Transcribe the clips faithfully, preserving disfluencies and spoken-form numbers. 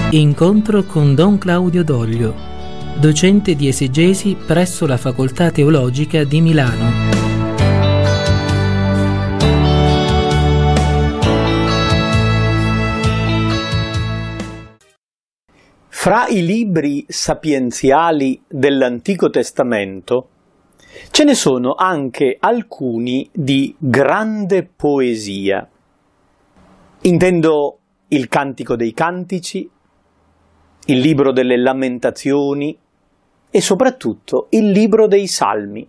Incontro con Don Claudio Doglio, docente di esegesi presso la Facoltà Teologica di Milano. Fra i libri sapienziali dell'Antico Testamento ce ne sono anche alcuni di grande poesia. Intendo il Cantico dei Cantici, il Libro delle Lamentazioni e soprattutto il Libro dei Salmi.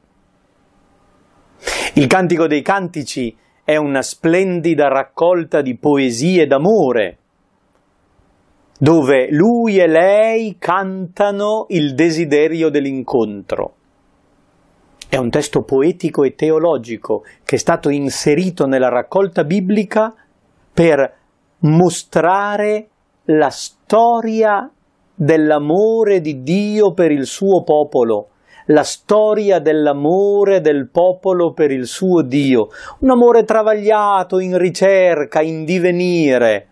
Il Cantico dei Cantici è una splendida raccolta di poesie d'amore, dove lui e lei cantano il desiderio dell'incontro. È un testo poetico e teologico che è stato inserito nella raccolta biblica per mostrare la storia dell'amore di Dio per il suo popolo, la storia dell'amore del popolo per il suo Dio, un amore travagliato, in ricerca, in divenire.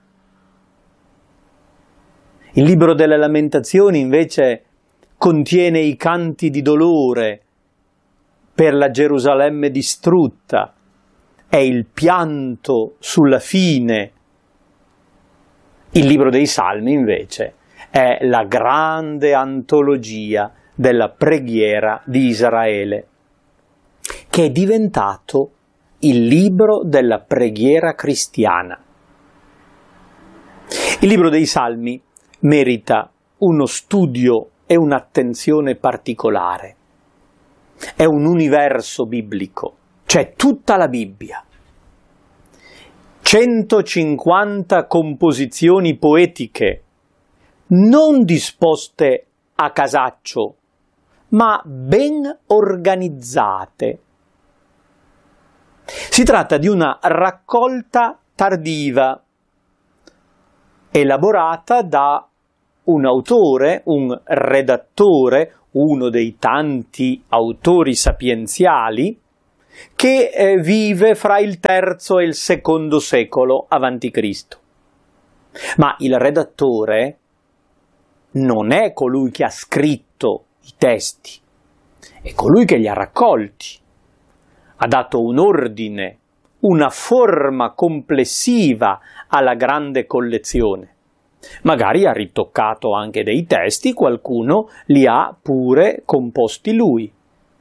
Il Libro delle Lamentazioni invece contiene i canti di dolore per la Gerusalemme distrutta, è il pianto sulla fine. Il Libro dei Salmi invece è la grande antologia della preghiera di Israele, che è diventato il libro della preghiera cristiana. Il Libro dei Salmi merita uno studio e un'attenzione particolare. È un universo biblico, c'è tutta la Bibbia. centocinquanta composizioni poetiche, non disposte a casaccio, ma ben organizzate. Si tratta di una raccolta tardiva, elaborata da un autore, un redattore, uno dei tanti autori sapienziali, che eh, vive fra il terzo e il secondo secolo avanti Cristo. Ma il redattore non è colui che ha scritto i testi, è colui che li ha raccolti, ha dato un ordine, una forma complessiva alla grande collezione. Magari ha ritoccato anche dei testi, qualcuno li ha pure composti lui.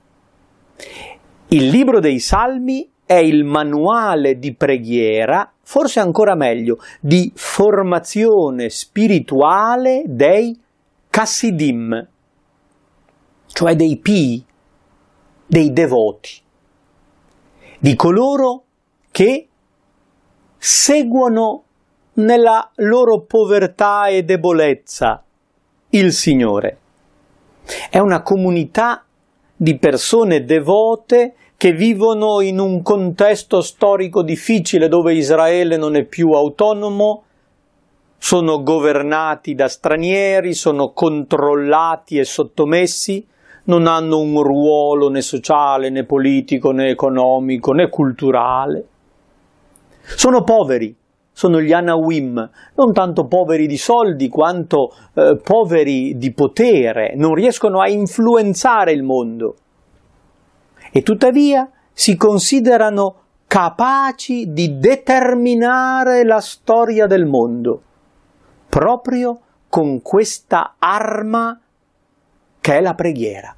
Il Libro dei Salmi è il manuale di preghiera, forse ancora meglio, di formazione spirituale dei Chassidim, cioè dei pii, dei devoti, di coloro che seguono nella loro povertà e debolezza il Signore. È una comunità di persone devote che vivono in un contesto storico difficile dove Israele non è più autonomo, sono governati da stranieri, sono controllati e sottomessi, non hanno un ruolo né sociale, né politico, né economico, né culturale. Sono poveri, sono gli Anawim, non tanto poveri di soldi quanto eh, poveri di potere, non riescono a influenzare il mondo. E tuttavia si considerano capaci di determinare la storia del mondo, proprio con questa arma che è la preghiera.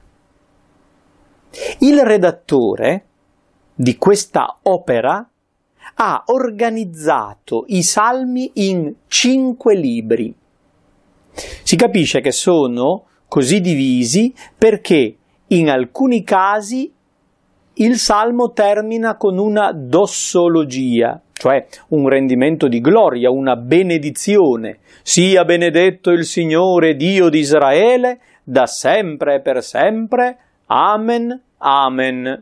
Il redattore di questa opera ha organizzato i salmi in cinque libri. Si capisce che sono così divisi perché in alcuni casi il salmo termina con una dossologia, cioè un rendimento di gloria, una benedizione. Sia benedetto il Signore Dio di Israele, da sempre e per sempre. Amen, amen.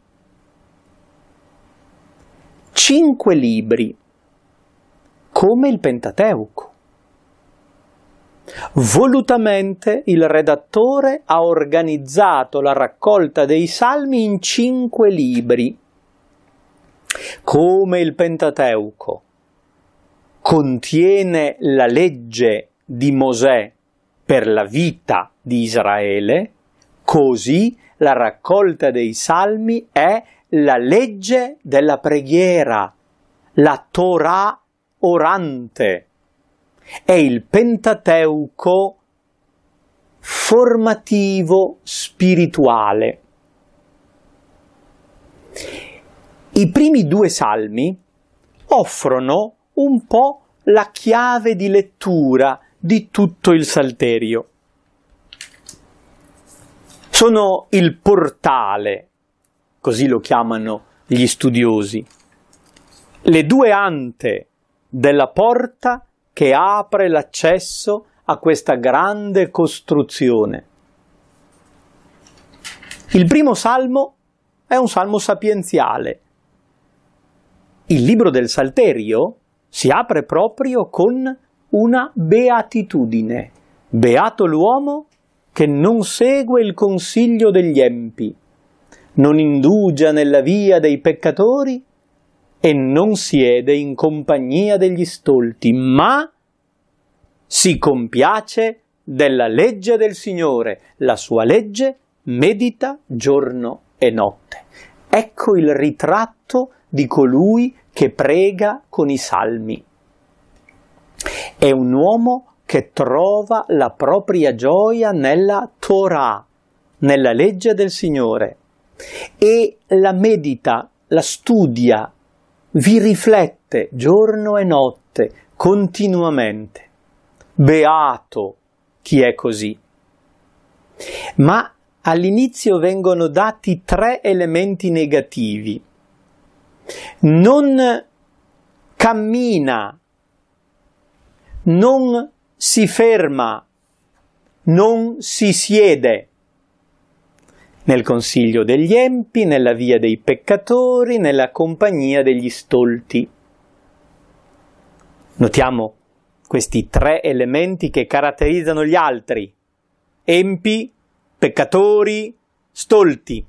Cinque libri, come il Pentateuco. Volutamente il redattore ha organizzato la raccolta dei salmi in cinque libri. Come il Pentateuco contiene la legge di Mosè per la vita di Israele, così la raccolta dei Salmi è la legge della preghiera, la Torah orante, è il Pentateuco formativo spirituale. I primi due salmi offrono un po' la chiave di lettura di tutto il Salterio. Sono il portale, così lo chiamano gli studiosi, le due ante della porta che apre l'accesso a questa grande costruzione. Il primo salmo è un salmo sapienziale. Il libro del Salterio si apre proprio con una beatitudine. Beato l'uomo che non segue il consiglio degli empi, non indugia nella via dei peccatori e non siede in compagnia degli stolti, ma si compiace della legge del Signore, la sua legge medita giorno e notte. Ecco il ritratto di colui che prega con i salmi. È un uomo che trova la propria gioia nella Torah, nella legge del Signore, e la medita, la studia, vi riflette giorno e notte, continuamente. Beato chi è così. Ma all'inizio vengono dati tre elementi negativi. Non cammina, non si ferma, non si siede nel consiglio degli empi, nella via dei peccatori, nella compagnia degli stolti. Notiamo questi tre elementi che caratterizzano gli altri: empi, peccatori, stolti.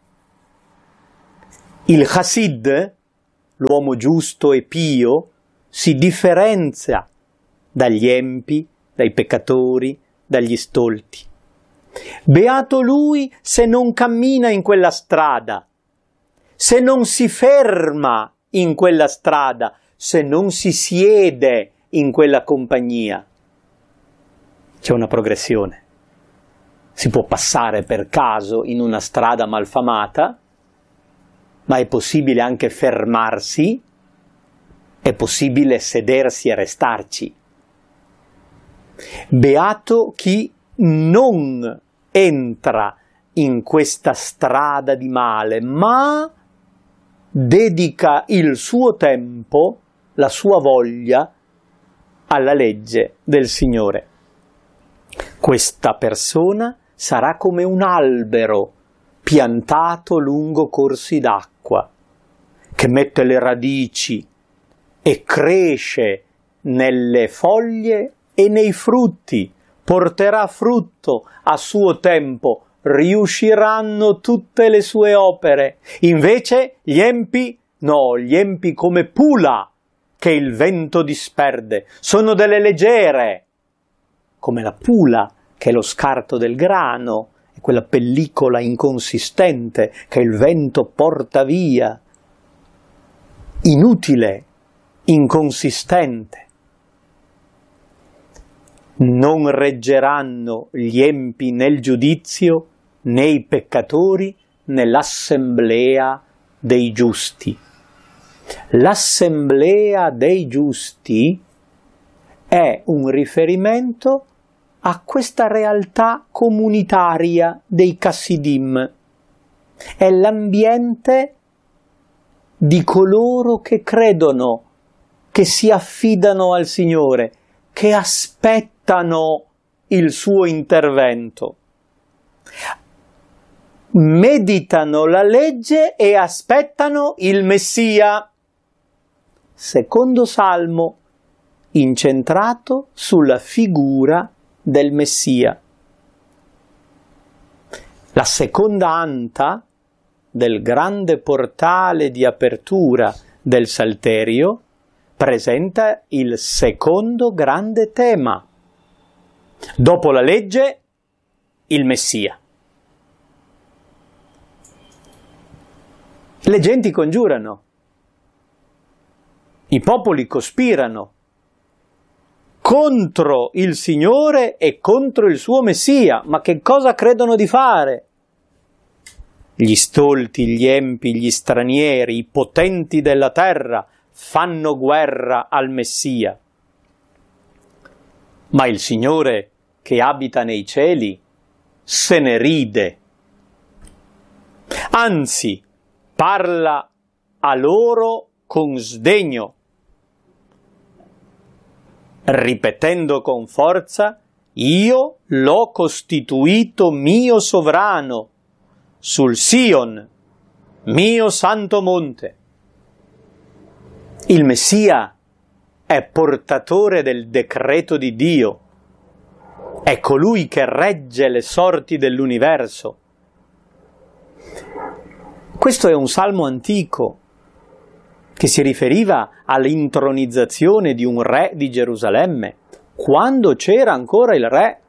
Il Chassid, l'uomo giusto e pio, si differenzia dagli empi, dai peccatori, dagli stolti. Beato lui se non cammina in quella strada, se non si ferma in quella strada, se non si siede in quella compagnia. C'è una progressione. Si può passare per caso in una strada malfamata, ma è possibile anche fermarsi, è possibile sedersi e restarci. Beato chi non entra in questa strada di male, ma dedica il suo tempo, la sua voglia, alla legge del Signore. Questa persona sarà come un albero piantato lungo corsi d'acqua, che mette le radici e cresce nelle foglie e nei frutti, porterà frutto a suo tempo, riusciranno tutte le sue opere. Invece gli empi, no, gli empi come pula che il vento disperde, sono delle leggere, come la pula che è lo scarto del grano, è quella pellicola inconsistente che il vento porta via, inutile, inconsistente. Non reggeranno gli empi nel giudizio, né i peccatori nell'assemblea dei giusti. L'assemblea dei giusti è un riferimento a questa realtà comunitaria dei Chassidim. È l'ambiente di coloro che credono, che si affidano al Signore, che aspettano il suo intervento. Meditano la legge e aspettano il Messia. Secondo salmo incentrato sulla figura del Messia. La seconda anta del grande portale di apertura del Salterio presenta il secondo grande tema, Dopo la legge, il Messia. Le genti congiurano, i popoli cospirano contro il Signore e contro il suo Messia. Ma che cosa credono di fare? Gli stolti, gli empi, gli stranieri, i potenti della terra fanno guerra al Messia. Ma il Signore che abita nei cieli se ne ride. Anzi, parla a loro con sdegno, ripetendo con forza: io l'ho costituito mio sovrano sul Sion, mio santo monte. Il Messia è portatore del decreto di Dio, è colui che regge le sorti dell'universo. Questo è un salmo antico che si riferiva all'intronizzazione di un re di Gerusalemme, quando c'era ancora il re.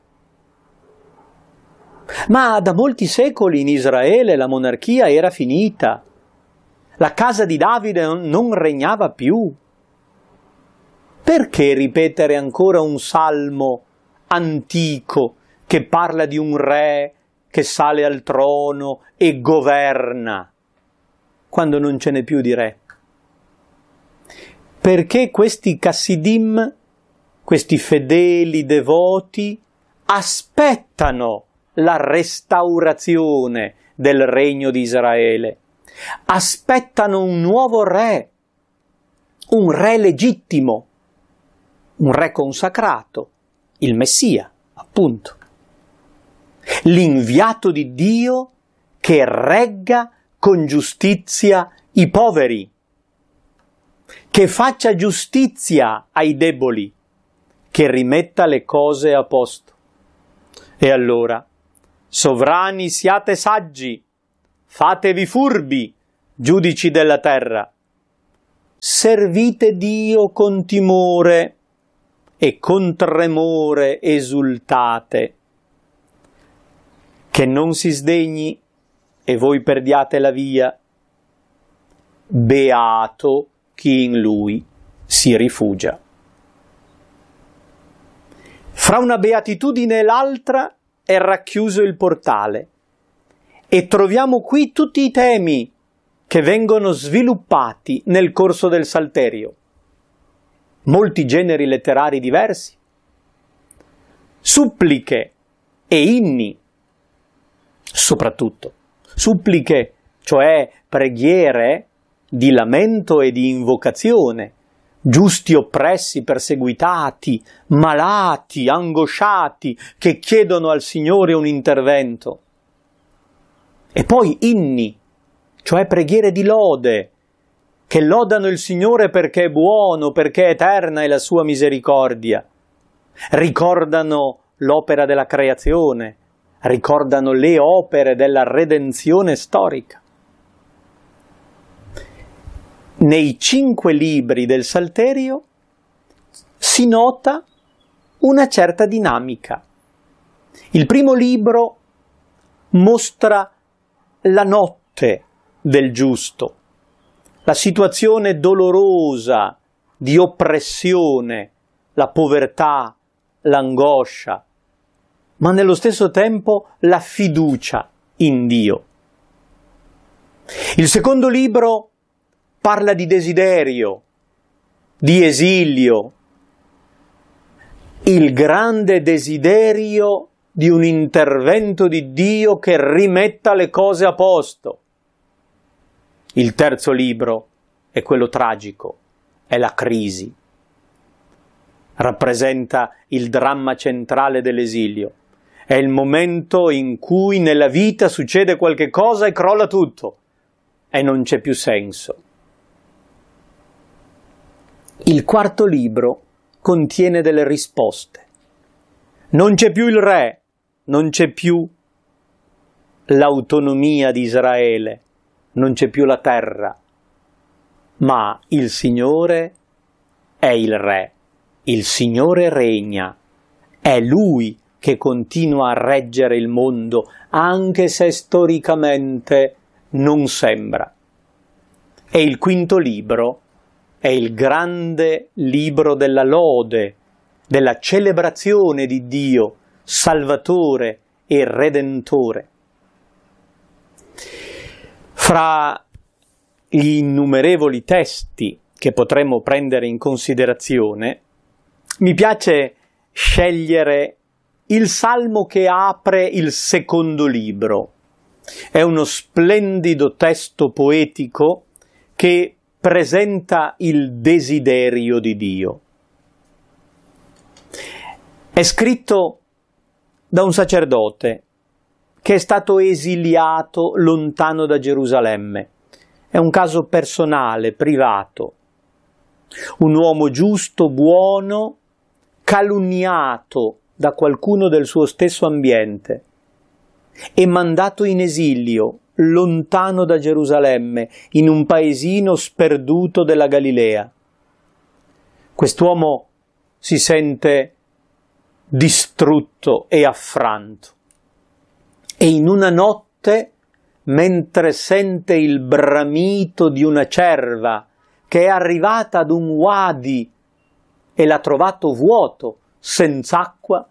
Ma da molti secoli in Israele la monarchia era finita. La casa di Davide non regnava più. Perché ripetere ancora un salmo antico che parla di un re che sale al trono e governa, quando non ce n'è più di re? Perché questi Chassidim, questi fedeli devoti, aspettano la restaurazione del regno di Israele, aspettano un nuovo re, un re legittimo, un re consacrato, il Messia, appunto, l'inviato di Dio che regga con giustizia i poveri, che faccia giustizia ai deboli, che rimetta le cose a posto. E allora, sovrani siate saggi, fatevi furbi, giudici della terra, servite Dio con timore e con tremore esultate, che non si sdegni e voi perdiate la via. Beato chi in lui si rifugia. Fra una beatitudine e l'altra è racchiuso il portale e troviamo qui tutti i temi che vengono sviluppati nel corso del Salterio. Molti generi letterari diversi, suppliche e inni, soprattutto suppliche, cioè preghiere di lamento e di invocazione, giusti oppressi, perseguitati, malati, angosciati, che chiedono al Signore un intervento. E poi inni, cioè preghiere di lode, che lodano il Signore perché è buono, perché eterna è la sua misericordia. Ricordano l'opera della creazione, ricordano le opere della redenzione storica. Nei cinque libri del Salterio si nota una certa dinamica. Il primo libro mostra la notte del giusto, la situazione dolorosa di oppressione, la povertà, l'angoscia, ma nello stesso tempo la fiducia in Dio. Il secondo libro parla di desiderio, di esilio, il grande desiderio di un intervento di Dio che rimetta le cose a posto. Il terzo libro è quello tragico, è la crisi. Rappresenta il dramma centrale dell'esilio. È il momento in cui nella vita succede qualche cosa e crolla tutto e non c'è più senso. Il quarto libro contiene delle risposte. Non c'è più il re, non c'è più l'autonomia di Israele, non c'è più la terra, ma il Signore è il re, il Signore regna È Lui che continua a reggere il mondo, anche se storicamente non sembra. E il quinto libro è il grande libro della lode, della celebrazione di Dio, Salvatore e Redentore. Fra gli innumerevoli testi che potremmo prendere in considerazione, mi piace scegliere il salmo che apre il secondo libro. È uno splendido testo poetico che presenta il desiderio di Dio. È scritto da un sacerdote che è stato esiliato lontano da Gerusalemme. È un caso personale, privato. Un uomo giusto, buono, calunniato da qualcuno del suo stesso ambiente e mandato in esilio, lontano da Gerusalemme, in un paesino sperduto della Galilea. Quest'uomo si sente distrutto e affranto. E in una notte, mentre sente il bramito di una cerva che è arrivata ad un wadi e l'ha trovato vuoto, senz'acqua,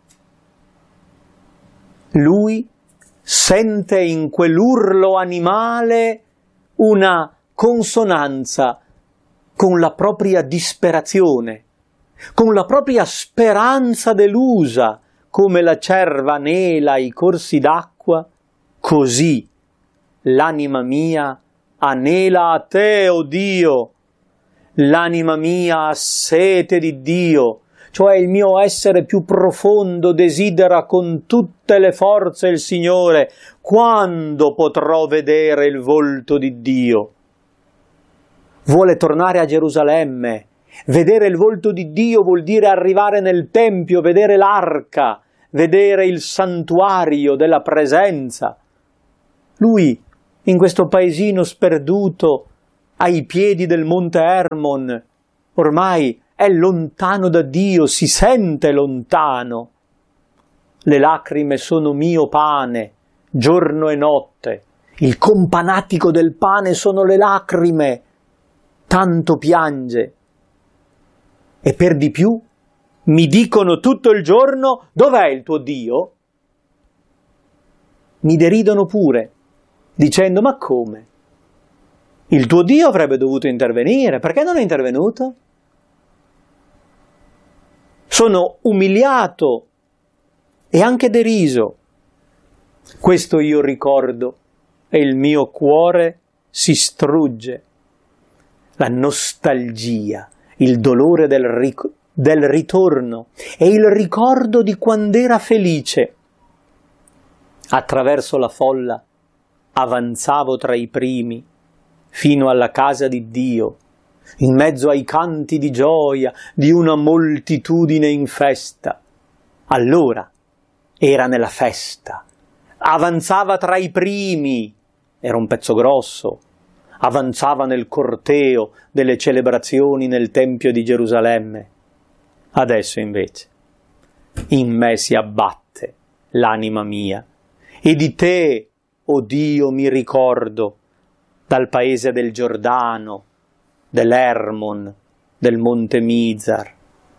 lui sente in quell'urlo animale una consonanza con la propria disperazione, con la propria speranza delusa, come la cerva anela i corsi d'acqua, così l'anima mia anela a te, o Dio, l'anima mia ha sete di Dio, cioè il mio essere più profondo desidera con tutte le forze il Signore. Quando potrò vedere il volto di Dio? Vuole tornare a Gerusalemme. Vedere il volto di Dio vuol dire arrivare nel Tempio, vedere l'arca, vedere il santuario della presenza. Lui, in questo paesino sperduto, ai piedi del monte Hermon, ormai è lontano da Dio, si sente lontano. Le lacrime sono mio pane, giorno e notte. Il companatico del pane sono le lacrime. Tanto piange. E per di più mi dicono tutto il giorno: dov'è il tuo Dio? Mi deridono pure, dicendo: ma come? Il tuo Dio avrebbe dovuto intervenire, perché non è intervenuto? Sono umiliato e anche deriso. Questo io ricordo e il mio cuore si strugge. La nostalgia, il dolore del, ric- del ritorno e il ricordo di quando era felice. Attraverso la folla avanzavo tra i primi fino alla casa di Dio, in mezzo ai canti di gioia di una moltitudine in festa. Allora era nella festa, avanzava tra i primi, era un pezzo grosso, avanzava nel corteo delle celebrazioni nel Tempio di Gerusalemme. Adesso invece in me si abbatte l'anima mia, e di te, o Dio, mi ricordo dal paese del Giordano, dell'Hermon, del Monte Mizar.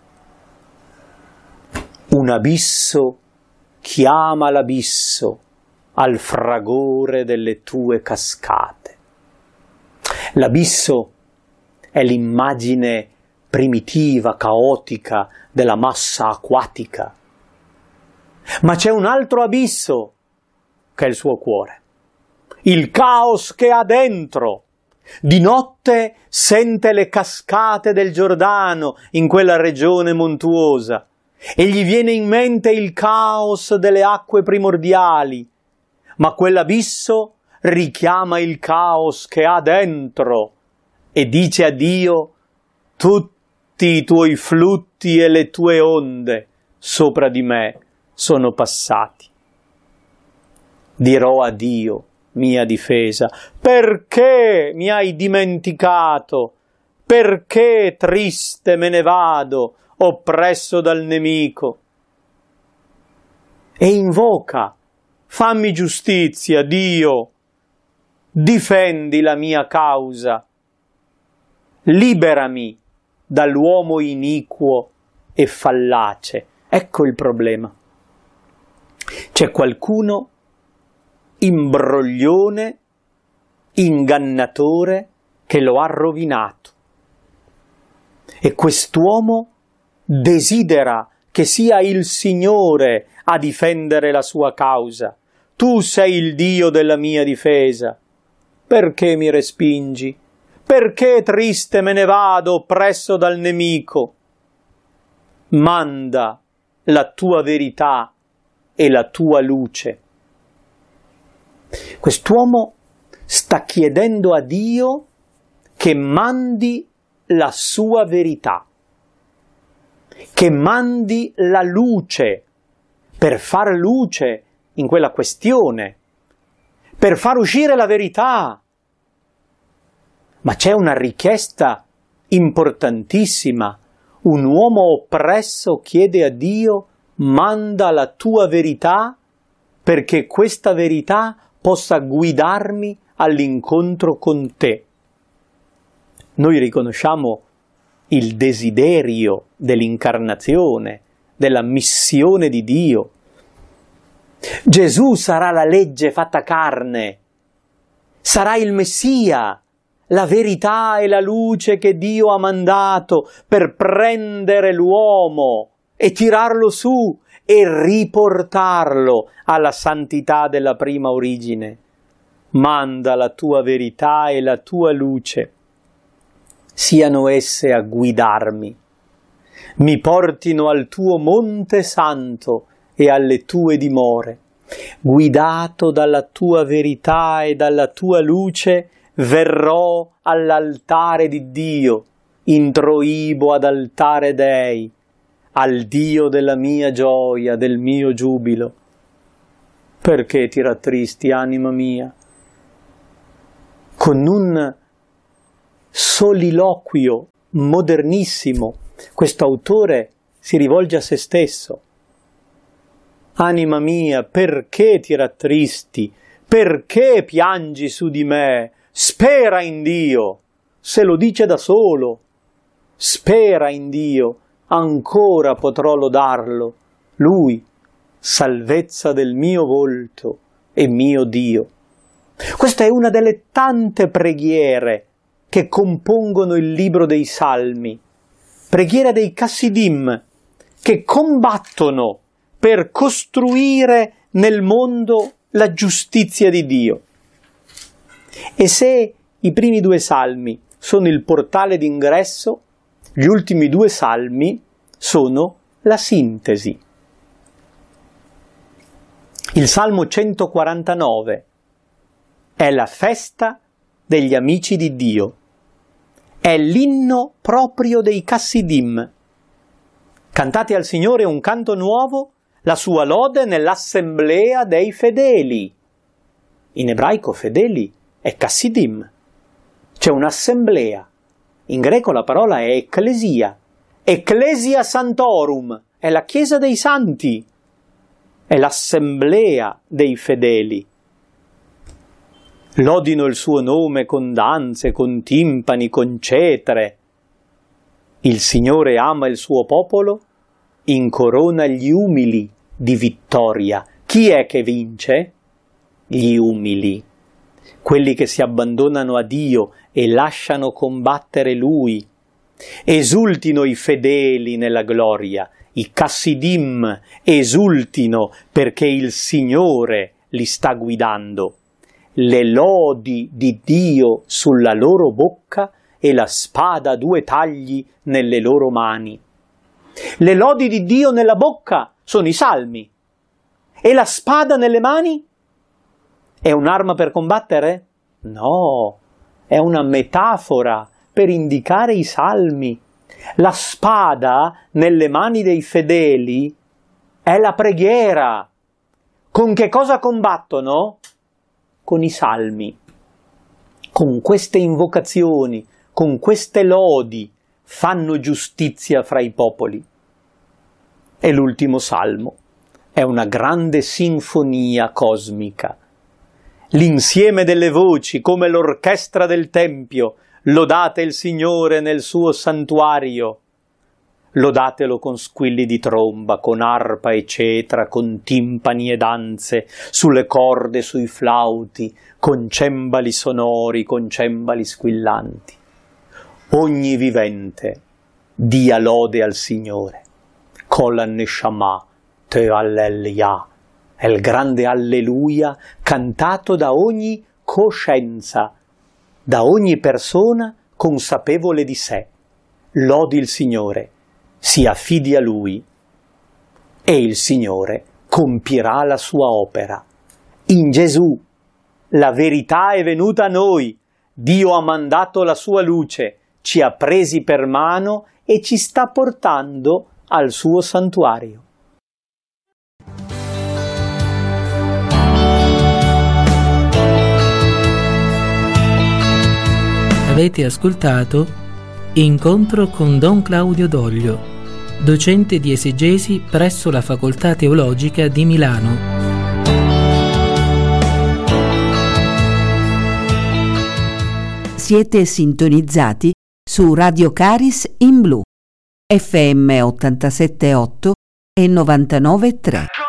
Un abisso chiama l'abisso al fragore delle tue cascate. L'abisso è l'immagine primitiva, caotica della massa acquatica. Ma c'è un altro abisso che è il suo cuore. Il caos che ha dentro. Di notte sente le cascate del Giordano in quella regione montuosa e gli viene in mente il caos delle acque primordiali, ma quell'abisso richiama il caos che ha dentro e dice a Dio: tutti i tuoi flutti e le tue onde sopra di me sono passati. Dirò a Dio, mia difesa: perché mi hai dimenticato? Perché triste me ne vado, oppresso dal nemico? e invoca: fammi giustizia, Dio, difendi la mia causa, liberami dall'uomo iniquo e fallace. Ecco il problema. C'è qualcuno imbroglione, ingannatore, che lo ha rovinato. E quest'uomo desidera che sia il Signore a difendere la sua causa. Tu sei il Dio della mia difesa. Perché mi respingi? Perché triste me ne vado oppresso dal nemico? Manda la tua verità e la tua luce. Quest'uomo sta chiedendo a Dio che mandi la sua verità, che mandi la luce, per far luce in quella questione, per far uscire la verità. Ma c'è una richiesta importantissima. Un uomo oppresso chiede a Dio: manda la tua verità perché questa verità possa guidarmi all'incontro con te. Noi riconosciamo il desiderio dell'incarnazione, della missione di Dio. Gesù sarà la legge fatta carne, sarà il Messia, la verità e la luce che Dio ha mandato per prendere l'uomo e tirarlo su e riportarlo alla santità della prima origine. Manda la tua verità e la tua luce, siano esse a guidarmi, mi portino al tuo monte santo e alle tue dimore. Guidato dalla tua verità e dalla tua luce, verrò all'altare di Dio, introibo ad altare Dei, al Dio della mia gioia, del mio giubilo. Perché ti rattristi, anima mia? Con un soliloquio modernissimo, questo autore si rivolge a se stesso. Anima mia, perché ti rattristi? Perché piangi su di me? Spera in Dio, se lo dice da solo. Spera in Dio, ancora potrò lodarlo. Lui, salvezza del mio volto e mio Dio. Questa è una delle tante preghiere che compongono il libro dei Salmi, preghiere dei Chassidim, che combattono per costruire nel mondo la giustizia di Dio. E se i primi due salmi sono il portale d'ingresso, gli ultimi due salmi sono la sintesi. Il Salmo centoquarantanove è la festa degli amici di Dio, è l'inno proprio dei Chassidim. Cantate al Signore un canto nuovo, la sua lode nell'assemblea dei fedeli. In ebraico fedeli è Chassidim. C'è un'assemblea. In greco la parola è ecclesia. Ecclesia Santorum è la chiesa dei santi. È l'assemblea dei fedeli. Lodino il suo nome con danze, con timpani, con cetre. Il Signore ama il suo popolo, incorona gli umili di vittoria. Chi è che vince? Gli umili, quelli che si abbandonano a Dio e lasciano combattere Lui. Esultino i fedeli nella gloria, i Chassidim esultino perché il Signore li sta guidando. Le lodi di Dio sulla loro bocca e la spada a due tagli nelle loro mani. Le lodi di Dio nella bocca sono i salmi. E la spada nelle mani? È un'arma per combattere? No, è una metafora per indicare i salmi. La spada nelle mani dei fedeli è la preghiera. Con che cosa combattono? Con i salmi. Con queste invocazioni, con queste lodi, fanno giustizia fra i popoli. E l'ultimo salmo, è una grande sinfonia cosmica. L'insieme delle voci, come l'orchestra del Tempio, lodate il Signore nel suo santuario. Lodatelo con squilli di tromba, con arpa e cetra, con timpani e danze, sulle corde, sui flauti, con cembali sonori, con cembali squillanti. Ogni vivente dia lode al Signore. Kol neshama te alleluia. È il grande alleluia cantato da ogni coscienza, da ogni persona consapevole di sé. Lodi il Signore, si affidi a Lui e il Signore compirà la sua opera. In Gesù la verità è venuta a noi, Dio ha mandato la sua luce, ci ha presi per mano e ci sta portando al suo santuario. Avete ascoltato Incontro con Don Claudio Doglio, docente di esegesi presso la Facoltà Teologica di Milano. Siete sintonizzati su Radio Caris in Blu, F M ottantasette virgola otto e novantanove virgola tre.